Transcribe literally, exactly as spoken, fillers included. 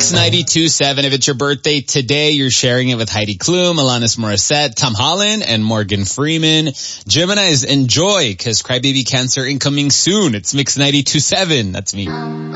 Mix ninety-two point seven. If it's your birthday today, you're sharing it with Heidi Klum, Alanis Morissette, Tom Holland, and Morgan Freeman. Gemini's enjoy, because Crybaby Cancer incoming soon. It's Mix ninety-two point seven. That's me.